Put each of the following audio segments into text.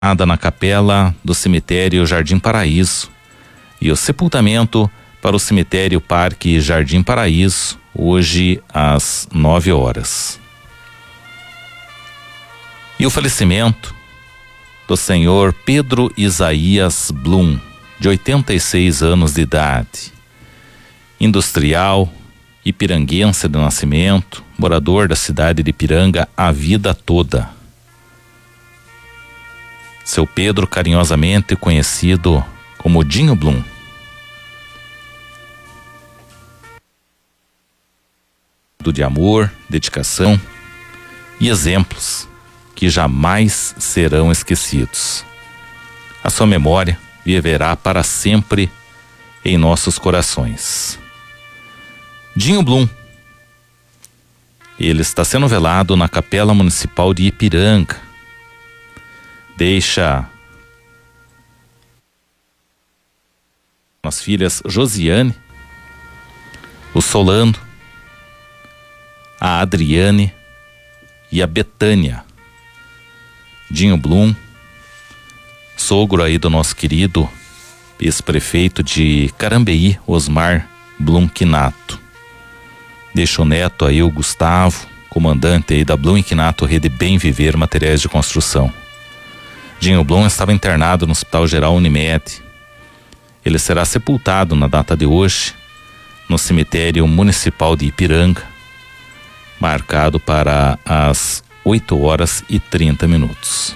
na capela do cemitério Jardim Paraíso e o sepultamento para o cemitério Parque Jardim Paraíso, hoje às 9 horas. E o falecimento do senhor Pedro Isaías Blum, de 86 anos de idade, industrial, ipiranguense de nascimento, morador da cidade de Ipiranga a vida toda. Seu Pedro, carinhosamente conhecido como Dinho Blum. De amor, dedicação e exemplos que jamais serão esquecidos. A sua memória viverá para sempre em nossos corações. Dinho Blum, ele está sendo velado na Capela Municipal de Ipiranga. Deixa as filhas Josiane, o Solano, a Adriane e a Betânia. Dinho Blum, sogro aí do nosso querido ex-prefeito de Carambeí, Osmar Blum Quinato. Deixa o neto aí, o Gustavo, comandante aí da Blum Quinato Rede Bem Viver Materiais de Construção. Dinho Blum estava internado no Hospital Geral Unimed. Ele será sepultado na data de hoje no cemitério municipal de Ipiranga, marcado para as 8h30.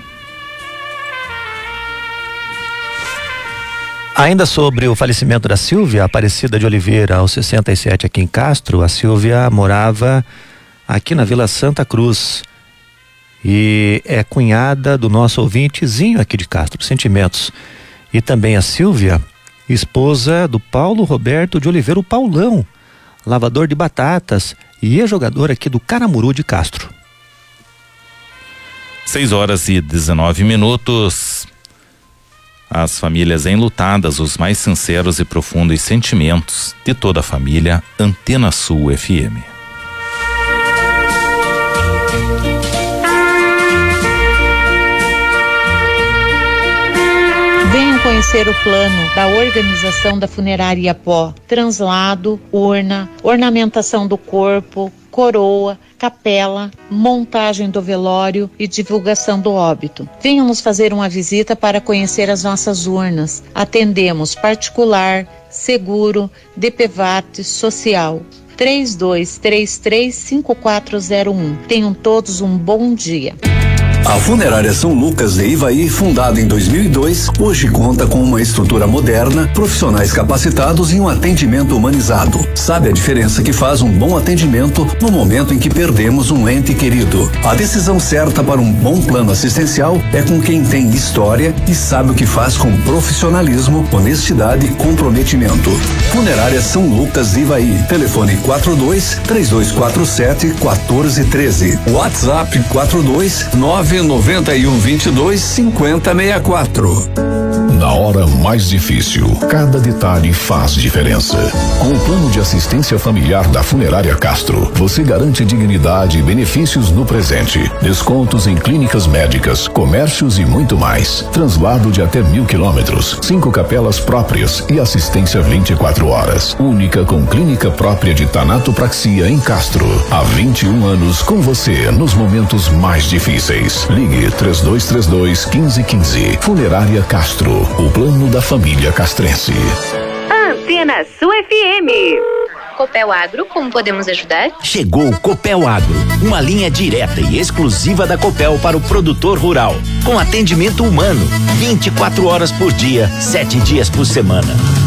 Ainda sobre o falecimento da Silvia Aparecida de Oliveira, aos 67, aqui em Castro. A Silvia morava aqui na Vila Santa Cruz e é cunhada do nosso ouvintezinho aqui de Castro. Sentimentos. E também a Silvia, esposa do Paulo Roberto de Oliveira, o Paulão, lavador de batatas e ex-jogador aqui do Caramuru de Castro. 6h19. As famílias enlutadas, os mais sinceros e profundos sentimentos de toda a família. Antena Sul FM. Venham conhecer o plano da organização da Funerária Iapó: translado, urna, ornamentação do corpo, coroa, capela, montagem do velório e divulgação do óbito. Venham nos fazer uma visita para conhecer as nossas urnas. Atendemos particular, seguro, DPVAT, social. 32335401. Tenham todos um bom dia. A Funerária São Lucas de Ivaí, fundada em 2002, hoje conta com uma estrutura moderna, profissionais capacitados e um atendimento humanizado. Sabe a diferença que faz um bom atendimento no momento em que perdemos um ente querido? A decisão certa para um bom plano assistencial é com quem tem história e sabe o que faz com profissionalismo, honestidade e comprometimento. Funerária São Lucas de Ivaí. Telefone 42-3247-1413. WhatsApp 42991225064. Na hora mais difícil, cada detalhe faz diferença. Com o plano de assistência familiar da Funerária Castro, você garante dignidade e benefícios no presente, descontos em clínicas médicas, comércios e muito mais. Translado de até 1.000 quilômetros, 5 capelas próprias e assistência 24 horas. Única com clínica própria de tanatopraxia em Castro. Há 21 anos com você nos momentos mais difíceis. Ligue 3232-1515. Funerária Castro, o plano da família castrense. Antena Sul FM. Copel Agro, como podemos ajudar? Chegou o Copel Agro, uma linha direta e exclusiva da Copel para o produtor rural, com atendimento humano, 24 horas por dia, 7 dias por semana.